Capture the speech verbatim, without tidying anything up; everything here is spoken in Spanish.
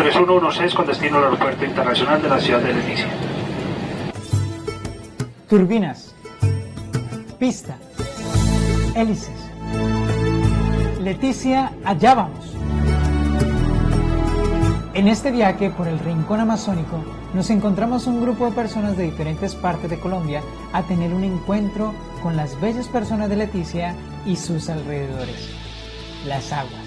tres uno uno seis con destino al Aeropuerto Internacional de la ciudad de Leticia. Turbinas, pista, hélices. Leticia, allá vamos. En este viaje por el rincón amazónico nos encontramos un grupo de personas de diferentes partes de Colombia a tener un encuentro con las bellas personas de Leticia y sus alrededores, las aguas.